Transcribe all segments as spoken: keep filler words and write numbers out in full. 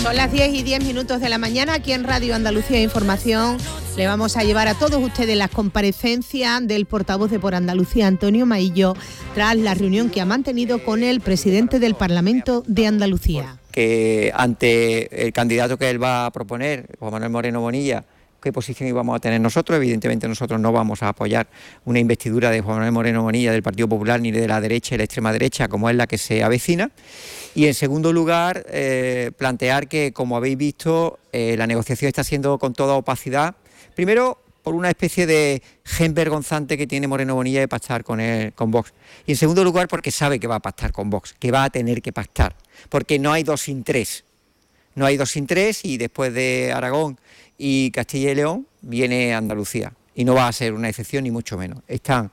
Son las diez y diez minutos de la mañana. Aquí en Radio Andalucía Información le vamos a llevar a todos ustedes las comparecencias del portavoz de Por Andalucía, Antonio Maillo, tras la reunión que ha mantenido con el presidente del Parlamento de Andalucía. Que ante el candidato que él va a proponer, Juan Manuel Moreno Bonilla, ¿qué posición íbamos a tener nosotros? Evidentemente nosotros no vamos a apoyar una investidura de Juan Manuel Moreno Bonilla del Partido Popular ni de la derecha y la extrema derecha, como es la que se avecina. Y en segundo lugar, eh, plantear que, como habéis visto, eh, la negociación está siendo con toda opacidad. Primero, por una especie de gen vergonzante que tiene Moreno Bonilla de pactar con, él, con Vox. Y en segundo lugar, porque sabe que va a pactar con Vox, que va a tener que pactar, porque no hay dos sin tres. No hay dos sin tres y después de Aragón y Castilla y León viene Andalucía. Y no va a ser una excepción ni mucho menos. Están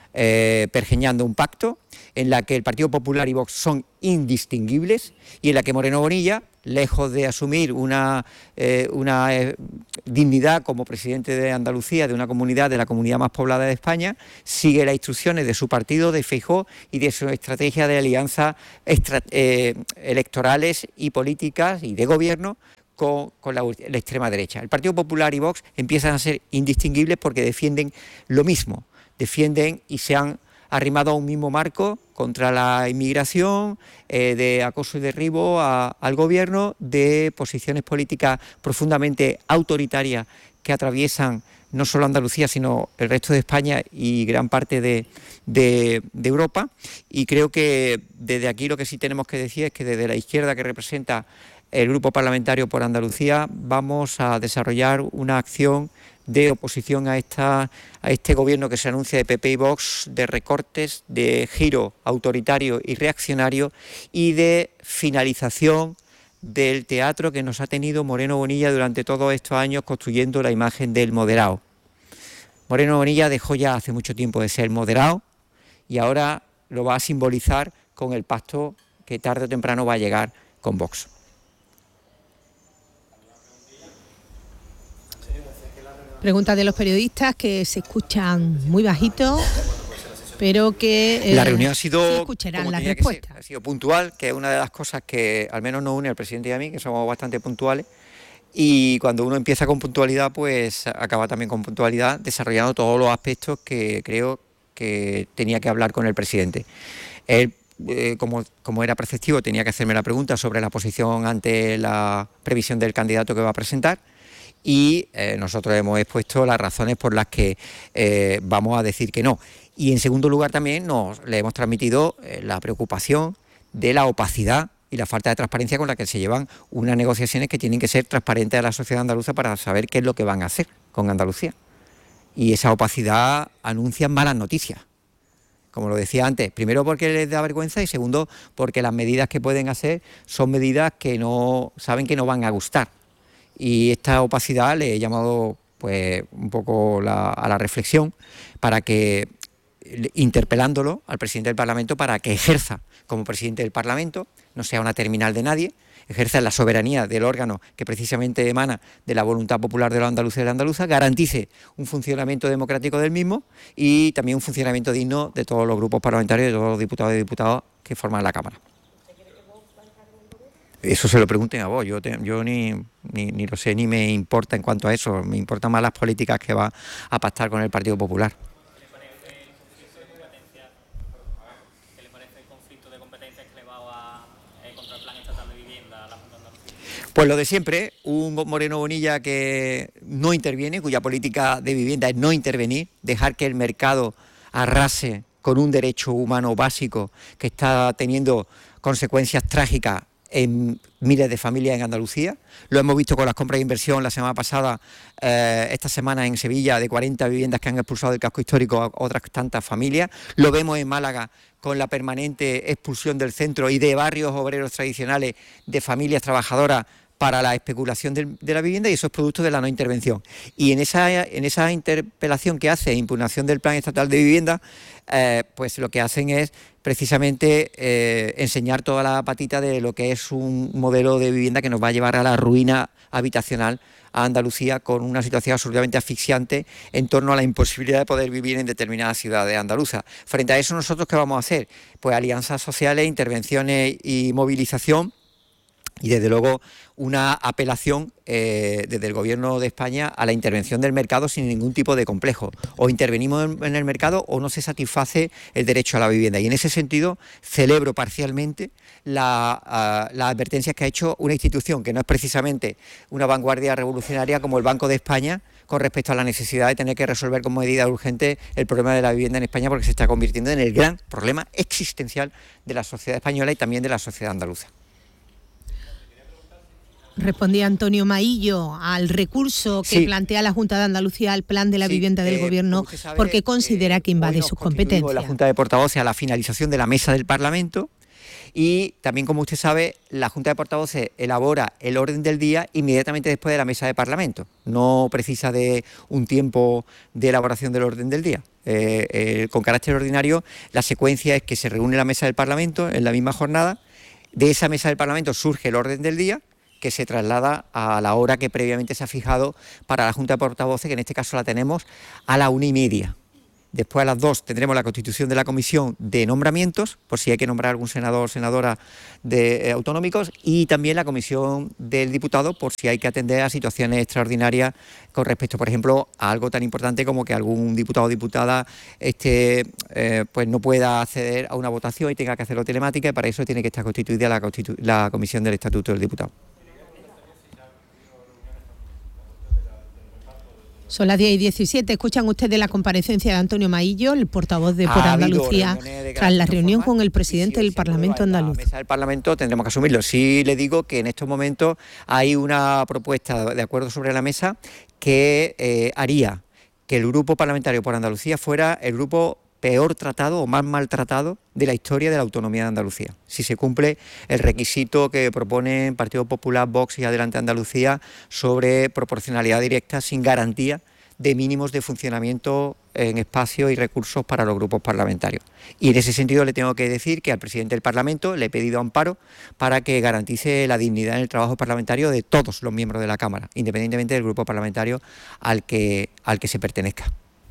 eh, pergeñando un pacto en la que el Partido Popular y Vox son indistinguibles y en la que Moreno Bonilla, lejos de asumir una, eh, una eh, dignidad como presidente de Andalucía, de una comunidad, de la comunidad más poblada de España, sigue las instrucciones de su partido, de Feijóo y de su estrategia de alianzas extra, eh, electorales y políticas y de gobierno con, con la, la extrema derecha. El Partido Popular y Vox empiezan a ser indistinguibles porque defienden lo mismo, defienden y se han arrimado a un mismo marco contra la inmigración, eh, de acoso y derribo a, al gobierno, de posiciones políticas profundamente autoritarias que atraviesan no solo Andalucía, sino el resto de España y gran parte de, de, de Europa. Y creo que desde aquí lo que sí tenemos que decir es que desde la izquierda que representa el Grupo Parlamentario por Andalucía vamos a desarrollar una acción de oposición a, esta, a este gobierno que se anuncia de P P y Vox, de recortes, de giro autoritario y reaccionario y de finalización del teatro que nos ha tenido Moreno Bonilla durante todos estos años construyendo la imagen del moderado. Moreno Bonilla dejó ya hace mucho tiempo de ser moderado y ahora lo va a simbolizar con el pacto que tarde o temprano va a llegar con Vox. Preguntas de los periodistas que se escuchan muy bajito, pero que eh, la reunión ha sido, sí escucharán como las tenía respuestas. Que ser, ha sido puntual, que es una de las cosas que al menos nos une al presidente y a mí, que somos bastante puntuales. Y cuando uno empieza con puntualidad, pues acaba también con puntualidad, desarrollando todos los aspectos que creo que tenía que hablar con el presidente. Él, eh, como, como era preceptivo, tenía que hacerme la pregunta sobre la posición ante la previsión del candidato que va a presentar. Y eh, nosotros hemos expuesto las razones por las que eh, vamos a decir que no. Y en segundo lugar también nos le hemos transmitido eh, la preocupación de la opacidad y la falta de transparencia con la que se llevan unas negociaciones que tienen que ser transparentes a la sociedad andaluza para saber qué es lo que van a hacer con Andalucía. Y esa opacidad anuncia malas noticias. Como lo decía antes, primero porque les da vergüenza y segundo porque las medidas que pueden hacer son medidas que no saben que no van a gustar. Y esta opacidad le he llamado pues un poco la, a la reflexión para que, interpelándolo al presidente del Parlamento para que ejerza como presidente del Parlamento, no sea una terminal de nadie, ejerza la soberanía del órgano que precisamente emana de la voluntad popular de los andaluces y de la andaluza, garantice un funcionamiento democrático del mismo y también un funcionamiento digno de todos los grupos parlamentarios, de todos los diputados y diputadas que forman la Cámara. Eso se lo pregunten a vos, yo, te, yo ni, ni, ni lo sé, ni me importa en cuanto a eso, me importan más las políticas que va a pactar con el Partido Popular. ¿Qué le parece el conflicto de competencias? ¿Qué le parece el conflicto de competencias que le va a, eh, contra el Plan Estatal de Vivienda a la Junta de Andalucía? Pues lo de siempre, un Moreno Bonilla que no interviene, cuya política de vivienda es no intervenir, dejar que el mercado arrase con un derecho humano básico que está teniendo consecuencias trágicas en miles de familias en Andalucía. Lo hemos visto con las compras de inversión la semana pasada, eh, esta semana en Sevilla, de cuarenta viviendas que han expulsado del casco histórico a otras tantas familias. Lo vemos en Málaga con la permanente expulsión del centro y de barrios obreros tradicionales de familias trabajadoras para la especulación de, de la vivienda, y eso es producto de la no intervención. Y en esa, en esa interpelación que hace, impugnación del Plan Estatal de Vivienda, eh, pues lo que hacen es precisamente eh, enseñar toda la patita de lo que es un modelo de vivienda que nos va a llevar a la ruina habitacional a Andalucía, con una situación absolutamente asfixiante en torno a la imposibilidad de poder vivir en determinadas ciudades andaluzas. Frente a eso, ¿nosotros qué vamos a hacer? Pues alianzas sociales, intervenciones y movilización y desde luego una apelación eh, desde el Gobierno de España a la intervención del mercado sin ningún tipo de complejo. O intervenimos en, en el mercado o no se satisface el derecho a la vivienda. Y en ese sentido celebro parcialmente la, uh, las advertencias que ha hecho una institución que no es precisamente una vanguardia revolucionaria como el Banco de España con respecto a la necesidad de tener que resolver con medida urgente el problema de la vivienda en España, porque se está convirtiendo en el gran problema existencial de la sociedad española y también de la sociedad andaluza. Respondía Antonio Maillo al recurso que sí. plantea la Junta de Andalucía al plan de la sí, vivienda del eh, Gobierno, sabe, porque considera eh, que invade sus competencias. La Junta de Portavoces a la finalización de la mesa del Parlamento y también, como usted sabe, la Junta de Portavoces elabora el orden del día inmediatamente después de la mesa de Parlamento. No precisa de un tiempo de elaboración del orden del día. Eh, eh, con carácter ordinario, la secuencia es que se reúne la mesa del Parlamento en la misma jornada. De esa mesa del Parlamento surge el orden del día, que se traslada a la hora que previamente se ha fijado para la Junta de Portavoces, que en este caso la tenemos a la una y media. Después a las dos tendremos la constitución de la comisión de nombramientos, por si hay que nombrar algún senador o senadora de eh, autonómicos, y también la comisión del diputado, por si hay que atender a situaciones extraordinarias con respecto, por ejemplo, a algo tan importante como que algún diputado o diputada este, eh, pues no pueda acceder a una votación y tenga que hacerlo telemática, y para eso tiene que estar constituida la, constitu- la comisión del Estatuto del Diputado. Son las diez y diecisiete. Escuchan ustedes la comparecencia de Antonio Maillo, el portavoz de Por Andalucía, tras la reunión con el presidente del Parlamento andaluz. En la mesa del Parlamento tendremos que asumirlo. Sí le digo que en estos momentos hay una propuesta de acuerdo sobre la mesa que eh, haría que el Grupo Parlamentario por Andalucía fuera el grupo peor tratado o más maltratado de la historia de la autonomía de Andalucía. Si se cumple el requisito que proponen Partido Popular, Vox y Adelante Andalucía sobre proporcionalidad directa sin garantía de mínimos de funcionamiento en espacios y recursos para los grupos parlamentarios. Y en ese sentido le tengo que decir que al presidente del Parlamento le he pedido amparo para que garantice la dignidad en el trabajo parlamentario de todos los miembros de la Cámara, independientemente del grupo parlamentario al que, al que se pertenezca.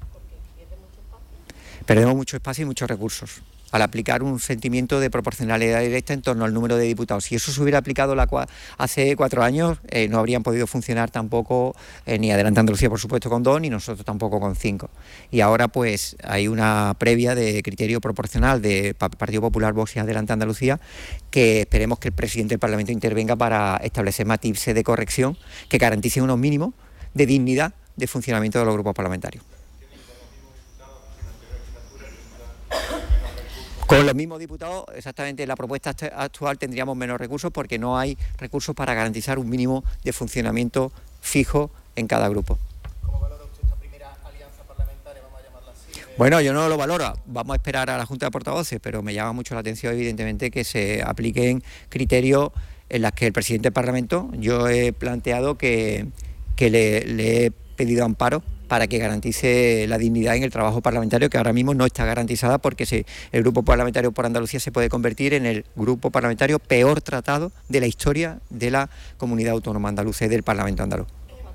Perdemos mucho espacio y muchos recursos al aplicar un sentimiento de proporcionalidad directa en torno al número de diputados. Si eso se hubiera aplicado la cua- hace cuatro años, eh, no habrían podido funcionar tampoco eh, ni Adelante Andalucía, por supuesto, con dos, ni nosotros tampoco con cinco. Y ahora pues hay una previa de criterio proporcional de Partido Popular, Vox y Adelante Andalucía, que esperemos que el presidente del Parlamento intervenga para establecer matices de corrección que garanticen unos mínimos de dignidad de funcionamiento de los grupos parlamentarios. Con los mismos diputados, exactamente en la propuesta actual tendríamos menos recursos porque no hay recursos para garantizar un mínimo de funcionamiento fijo en cada grupo. ¿Cómo valora usted esta primera alianza parlamentaria, vamos a llamarla así? Bueno, yo no lo valoro, vamos a esperar a la Junta de Portavoces, pero me llama mucho la atención evidentemente que se apliquen criterios en los que el presidente del Parlamento, yo he planteado que, que le, le he pedido amparo para que garantice la dignidad en el trabajo parlamentario, que ahora mismo no está garantizada porque se, el Grupo Parlamentario por Andalucía se puede convertir en el grupo parlamentario peor tratado de la historia de la comunidad autónoma andaluza y del Parlamento andaluz.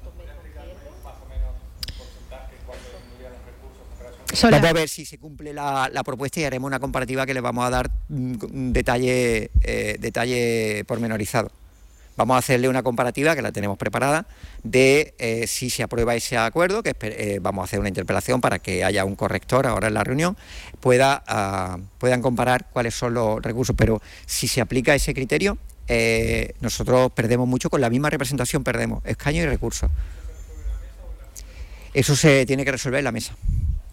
Vamos a ver si se cumple la, la propuesta y haremos una comparativa que les vamos a dar un detalle, eh, detalle pormenorizado. Vamos a hacerle una comparativa, que la tenemos preparada, de eh, si se aprueba ese acuerdo, que eh, vamos a hacer una interpelación para que haya un corrector ahora en la reunión, pueda, uh, puedan comparar cuáles son los recursos. Pero si se aplica ese criterio, eh, nosotros perdemos mucho, con la misma representación perdemos escaños y recursos. Eso se tiene que resolver en la mesa.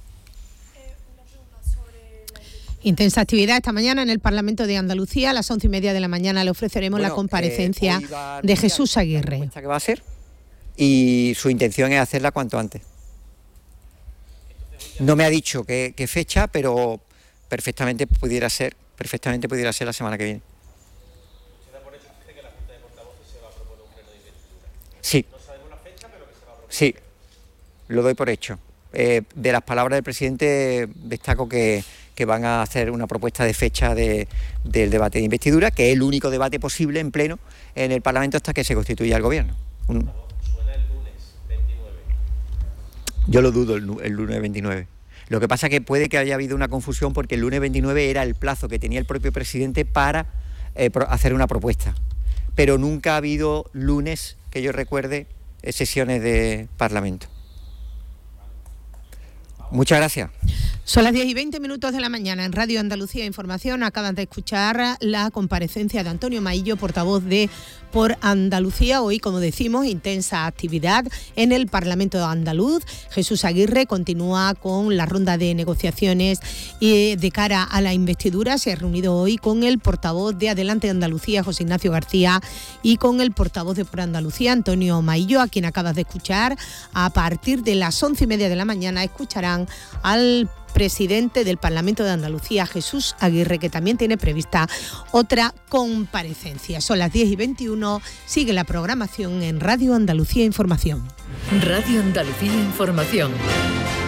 Intensa actividad esta mañana en el Parlamento de Andalucía. A las once y media de la mañana le ofreceremos bueno, la comparecencia eh, de Jesús Aguirre. ¿Qué va a hacer? Y su intención es hacerla cuanto antes. No me ha dicho qué, qué fecha, pero perfectamente pudiera ser, perfectamente pudiera ser la semana que viene. ¿Usted da por hecho que la Junta de Portavoces se va a proponer un pleno de investidura? Sí. No sabemos la fecha, pero que se va a proponer. Sí, lo doy por hecho. Eh, de las palabras del presidente destaco que, que van a hacer una propuesta de fecha de, del debate de investidura, que es el único debate posible en pleno en el Parlamento hasta que se constituya el gobierno. Un... Suena el lunes veintinueve. Yo lo dudo el, el lunes veintinueve. Lo que pasa es que puede que haya habido una confusión porque el lunes veintinueve era el plazo que tenía el propio presidente para eh, pro, hacer una propuesta. pero nunca ha habido lunes, que yo recuerde, sesiones de Parlamento. Muchas gracias. Son las diez y veinte minutos de la mañana en Radio Andalucía Información. Acaban de escuchar la comparecencia de Antonio Maillo, portavoz de Por Andalucía. Hoy, como decimos, intensa actividad en el Parlamento andaluz. Jesús Aguirre continúa con la ronda de negociaciones y de cara a la investidura. Se ha reunido hoy con el portavoz de Adelante Andalucía, José Ignacio García, y con el portavoz de Por Andalucía, Antonio Maillo, a quien acabas de escuchar. A partir de las once y media de la mañana escucharán al presidente del Parlamento de Andalucía, Jesús Aguirre, que también tiene prevista otra comparecencia. Son las diez y veintiuno, sigue la programación en Radio Andalucía Información. Radio Andalucía Información.